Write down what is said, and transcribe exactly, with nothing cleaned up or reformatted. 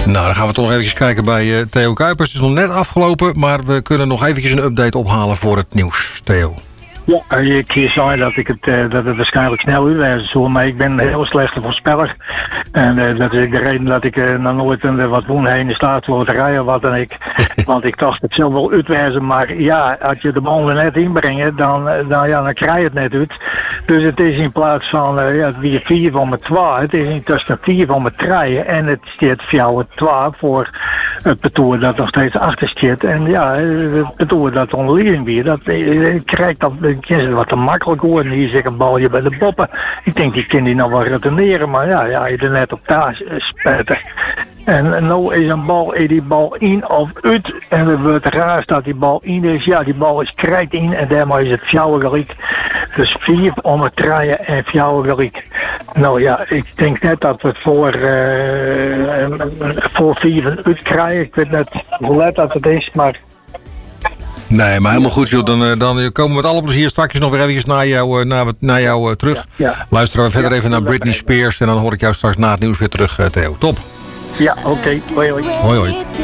Nou, dan gaan we toch nog even kijken bij uh, Theo Kuipers. Het is nog net afgelopen, maar we kunnen nog eventjes een update ophalen voor het nieuws. Theo. Ja, ik zei dat, ik het, uh, dat het waarschijnlijk snel uitwijzen zal, maar ik ben een heel slechte voorspeller. En uh, dat is de reden dat ik uh, nog nooit een, wat woon heen in de staatsloterij of wat dan ik. Want ik dacht het zelf wel uitwijzen, maar ja, als je de bal er net inbrengt, dan, dan, ja, dan krijg je het net uit. Dus het is in plaats van uh, ja, weer vier van mijn twee, het is intussen vier van mijn drie en het staat vier twee voor het betoer dat nog steeds achter zit. En ja, het betoer dat onderligging weer, dat uh, krijgt dat. Is het wat te makkelijk worden. Hier zit een balje bij de poppen. Ik denk die kan die nog wel retourneren, maar ja, ja, je er net op thuis spetten. En nu is een bal, is die bal in of uit. En het wordt raar dat die bal in is. Ja, die bal is krijt in en daarmee is het fjouwer gelijk. Dus vier om het draaien en fjouwer gelijk. Nou ja, ik denk net dat we het voor, uh, voor vier uit krijgen. Ik weet net hoe laat dat het is, maar... Nee, maar helemaal goed, joh. Dan, dan komen we met alle plezier straks nog weer eventjes naar jou, naar, naar jou uh, terug. Ja, ja. Luisteren we verder ja, even naar Britney Spears en dan hoor ik jou straks na het nieuws weer terug, uh, Theo. Top. Ja, oké. Okay. Hoi, hoi. Hoi, hoi.